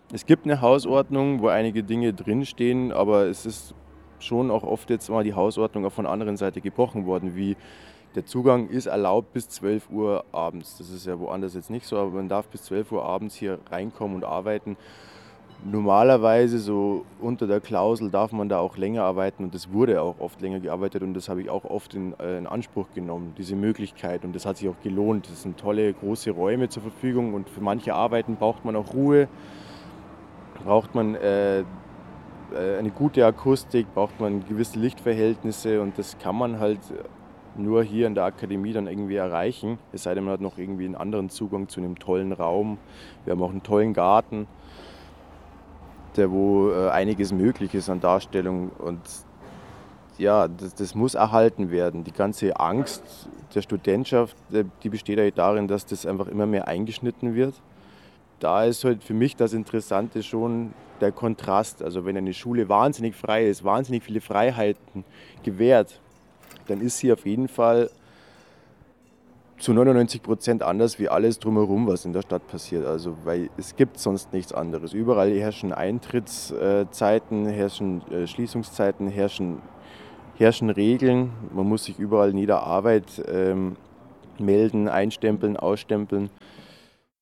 Es gibt eine Hausordnung, wo einige Dinge drinstehen, aber es ist schon auch oft jetzt mal die Hausordnung auch von der anderen Seite gebrochen worden, wie der Zugang ist erlaubt bis 12 Uhr abends. Das ist ja woanders jetzt nicht so, aber man darf bis 12 Uhr abends hier reinkommen und arbeiten. Normalerweise so unter der Klausel darf man da auch länger arbeiten und das wurde auch oft länger gearbeitet und das habe ich auch oft in Anspruch genommen, diese Möglichkeit, und das hat sich auch gelohnt. Das sind tolle große Räume zur Verfügung und für manche Arbeiten braucht man auch Ruhe, braucht man eine gute Akustik, braucht man gewisse Lichtverhältnisse und das kann man halt nur hier in der Akademie dann irgendwie erreichen. Es sei denn, man hat noch irgendwie einen anderen Zugang zu einem tollen Raum. Wir haben auch einen tollen Garten, wo einiges möglich ist an Darstellung und ja, das muss erhalten werden. Die ganze Angst der Studentschaft, die besteht ja darin, dass das einfach immer mehr eingeschnitten wird. Da ist halt für mich das Interessante schon der Kontrast. Also wenn eine Schule wahnsinnig frei ist, wahnsinnig viele Freiheiten gewährt, dann ist sie auf jeden Fall zu 99% anders wie alles drumherum, was in der Stadt passiert. Also, weil es gibt sonst nichts anderes. Überall herrschen Eintrittszeiten, herrschen Schließungszeiten, herrschen Regeln. Man muss sich überall in jeder Arbeit melden, einstempeln, ausstempeln.